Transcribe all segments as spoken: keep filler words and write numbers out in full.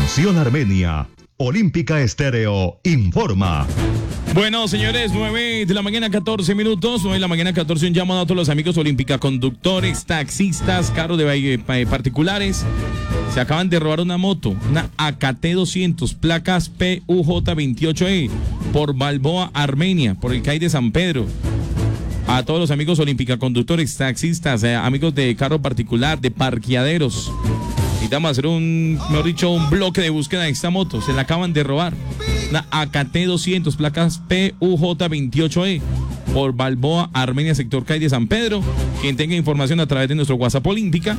Atención Armenia, Olímpica Estéreo informa. Bueno, señores, nueve de la mañana, catorce minutos. nueve de la mañana, catorce. Un llamado a todos los amigos Olímpica, conductores, taxistas, carros de eh, particulares. Se acaban de robar una moto, una A K T doscientos, placas P U J veintiocho E, por Balboa, Armenia, por el C A I de San Pedro. A todos los amigos Olímpica, conductores, taxistas, eh, amigos de carro particular, de parqueaderos. Necesitamos hacer un, mejor dicho, un bloque de búsqueda de esta moto. Se la acaban de robar. Una A K T doscientos, placas P U J veintiocho E, por Balboa, Armenia, sector C A I de San Pedro. Quien tenga información a través de nuestro WhatsApp Olímpica.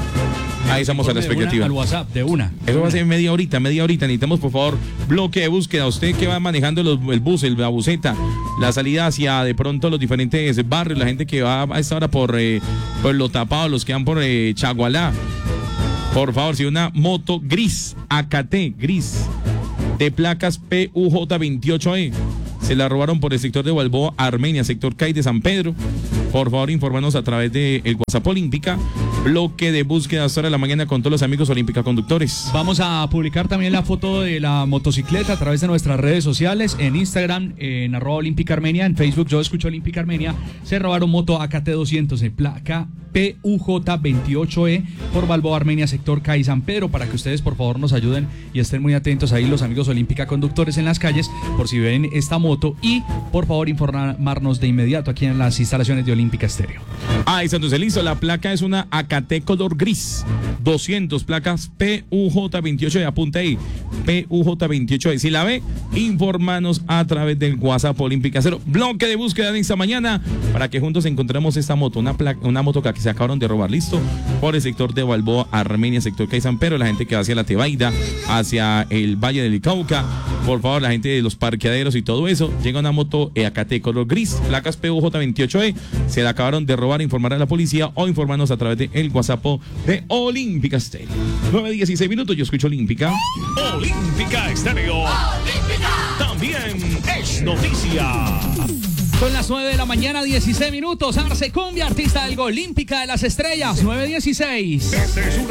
Ahí estamos a la expectativa. Al WhatsApp, de una. Eso una. Va a ser media horita, media horita. Necesitamos, por favor, bloque de búsqueda. Usted que va manejando los, el bus, el, la buseta, la salida hacia de pronto los diferentes barrios, la gente que va a esta hora por, eh, por Los Tapados, los que van por eh, Chagualá. Por favor, si una moto gris, A K T gris, de placas P U J veintiocho E, se la robaron por el sector de Balboa, Armenia, sector C A I de San Pedro. Por favor, infórmanos a través del de WhatsApp Olímpica. Bloque de búsqueda hasta hora de la mañana con todos los amigos Olímpica conductores. Vamos a publicar también la foto de la motocicleta a través de nuestras redes sociales, en Instagram, en arroba Olímpica Armenia, en Facebook Yo Escucho Olímpica Armenia. Se robaron moto A K T doscientos en placa P U J veintiocho E por Balboa, Armenia, sector C A I San Pedro, para que ustedes por favor nos ayuden y estén muy atentos ahí los amigos Olímpica conductores en las calles por si ven esta moto, y por favor informarnos de inmediato aquí en las instalaciones de Olímpica Estéreo. Ah, entonces listo, la placa es una A K T color gris, doscientos, placas P U J veintiocho E, apunta ahí, P U J veintiocho E. Si la ve, infórmanos a través del WhatsApp Olímpica Cero. Bloque de búsqueda de esta mañana para que juntos encontremos esta moto, una placa, una moto que se acabaron de robar, listo, por el sector de Balboa, Armenia, sector C A I San Pedro, la gente que va hacia la Tebaida, hacia el Valle del Cauca, por favor, la gente de los parqueaderos y todo eso. Llega una moto A K T color gris, placas P U J veintiocho E, se la acabaron de robar, informar a la policía o informarnos a través del WhatsApp de Olímpica Estéreo. nueve dieciséis minutos, yo escucho Olímpica. Olímpica Estéreo. Olímpica. También es noticia. Son las nueve de la mañana, dieciséis minutos. Arce Cumbia, artista del Olímpica de las Estrellas, nueve dieciséis. Este es un